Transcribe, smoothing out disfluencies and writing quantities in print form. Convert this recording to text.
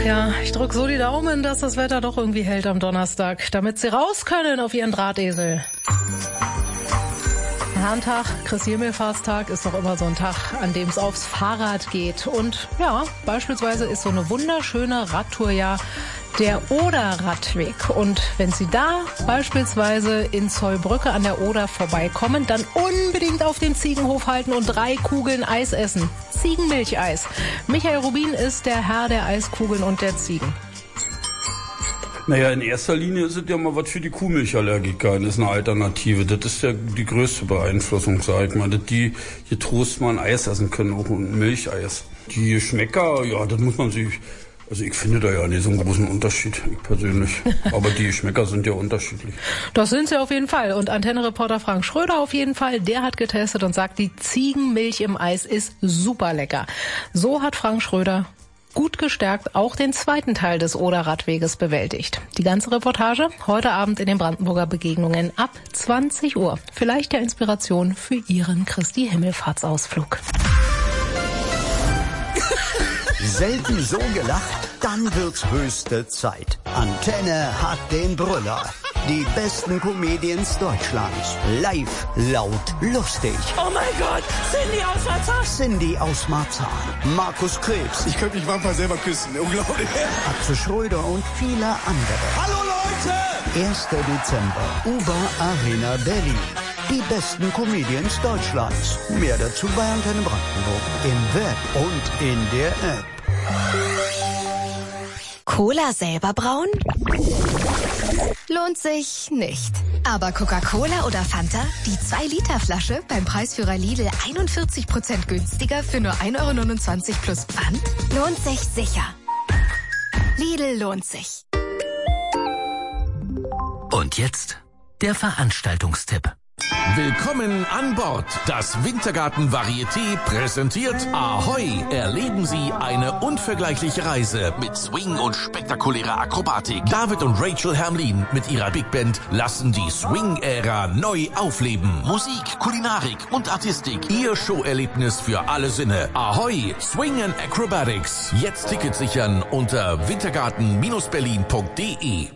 Ja, ich drück so die Daumen, dass das Wetter doch irgendwie hält am Donnerstag, damit Sie raus können auf Ihren Drahtesel. Herrentag, Christi Himmelfahrtstag ist doch immer so ein Tag, an dem es aufs Fahrrad geht. Und ja, beispielsweise ist so eine wunderschöne Radtour ja der Oder-Radweg. Und wenn Sie da beispielsweise in Zollbrücke an der Oder vorbeikommen, dann unbedingt auf den Ziegenhof halten und 3 Kugeln Eis essen. Ziegenmilcheis. Michael Rubin ist der Herr der Eiskugeln und der Ziegen. Naja, in erster Linie ist es ja mal was für die Kuhmilchallergiker. Das ist eine Alternative. Das ist ja die größte Beeinflussung, sag ich mal. Dass die getrost mal ein Eis essen können, auch ein Milcheis. Die Geschmäcker, ja, das muss man sich... Also ich finde da ja nicht so einen großen Unterschied, ich persönlich. Aber die Geschmäcker sind ja unterschiedlich. Das sind sie auf jeden Fall. Und Antenne-Reporter Frank Schröder auf jeden Fall, der hat getestet und sagt, die Ziegenmilch im Eis ist super lecker. So hat Frank Schröder gut gestärkt auch den zweiten Teil des Oder-Radweges bewältigt. Die ganze Reportage heute Abend in den Brandenburger Begegnungen ab 20 Uhr. Vielleicht ja Inspiration für Ihren Christi Himmelfahrtsausflug. Selten so gelacht, dann wird's höchste Zeit. Antenne hat den Brüller. Die besten Comedians Deutschlands. Live, laut, lustig. Oh mein Gott, Cindy aus Marzahn. Cindy aus Marzahn. Markus Krebs. Ich könnte mich manchmal selber küssen, unglaublich. Atze Schröder und viele andere. Hallo Leute! 1. Dezember, Uber Arena Berlin. Die besten Comedians Deutschlands. Mehr dazu bei Antenne Brandenburg. Im Web und in der App. Cola selber brauen? Lohnt sich nicht. Aber Coca-Cola oder Fanta? Die 2-Liter-Flasche beim Preisführer Lidl 41% günstiger für nur 1,29 € plus Pfand? Lohnt sich sicher. Lidl lohnt sich. Und jetzt der Veranstaltungstipp. Willkommen an Bord. Das Wintergarten Varieté präsentiert Ahoi. Erleben Sie eine unvergleichliche Reise mit Swing und spektakulärer Akrobatik. David und Rachel Hermlin mit ihrer Big Band lassen die Swing-Ära neu aufleben. Musik, Kulinarik und Artistik. Ihr Showerlebnis für alle Sinne. Ahoi, Swing and Acrobatics. Jetzt Tickets sichern unter wintergarten-berlin.de.